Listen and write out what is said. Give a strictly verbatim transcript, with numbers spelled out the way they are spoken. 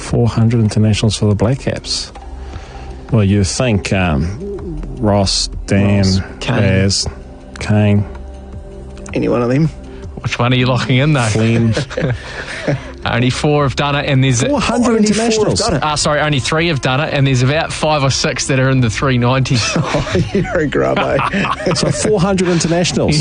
four hundred internationals for the Black Caps. Well, you think um, Ross, Dan, Ross, Kane. Baz, Kane. Any one of them? Which one are you locking in, though? Flynn. Only four have done it, and there's four hundred Only four have internationals. done it. Ah, sorry, only three have done it, and there's about five or six that are in the three nineties. Oh, you're a grubbo. So four hundred internationals.